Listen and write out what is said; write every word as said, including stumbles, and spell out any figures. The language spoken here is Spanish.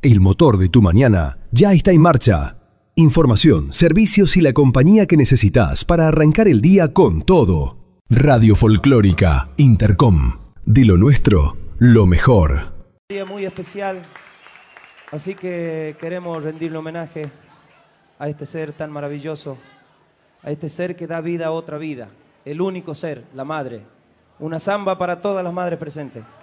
El motor de tu mañana ya está en marcha. Información, servicios y la compañía que necesitas para arrancar el día con todo. Radio Folclórica Intercom. De lo nuestro, lo mejor. Un día muy especial, así que queremos rendirle homenaje a este ser tan maravilloso, a este ser que da vida a otra vida, el único ser, la madre. Una samba para todas las madres presentes.